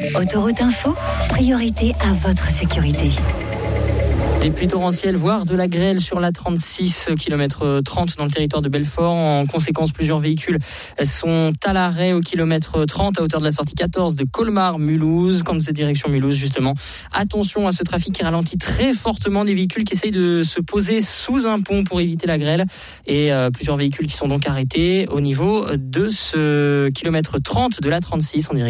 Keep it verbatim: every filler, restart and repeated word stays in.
Autoroute Info, priorité à votre sécurité. Des pluies torrentielles, voire de la grêle sur la trente-six, kilomètre trente dans le territoire de Belfort. En conséquence, plusieurs véhicules sont à l'arrêt au kilomètre trente à hauteur de la sortie quatorze de Colmar-Mulhouse. Quand c'est direction Mulhouse, justement, attention à ce trafic qui ralentit très fortement, des véhicules qui essayent de se poser sous un pont pour éviter la grêle. Et euh, plusieurs véhicules qui sont donc arrêtés au niveau de ce kilomètre trente de la trente-six en direction